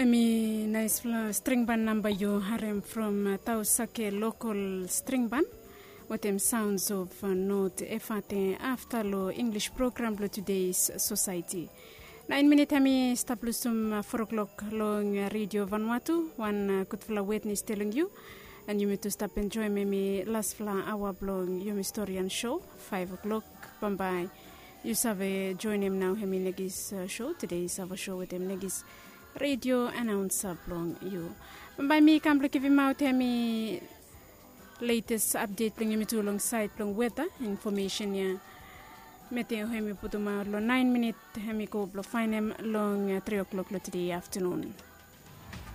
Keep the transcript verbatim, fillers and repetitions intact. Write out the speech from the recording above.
Emi nice string band number you harem from uh, Tausake local string band. What them sounds of uh, note effate after lo English program lo today's society. Nine minute ami staplusum uh, four o'clock long uh, radio Vanuatu. One uh, good fla witness telling you. And you may to stop enjoy me last fla hour blong you historian show. Five o'clock. Bye bye. You save join him now hemi negis uh, show. Today is our show with him negis radio announcer blong you. By me come look if him out hemi latest update long you to long site long weather information ya. Meteo hemi putuma lo nine minute hemi ko blo find him long uh, three o'clock lo today afternoon.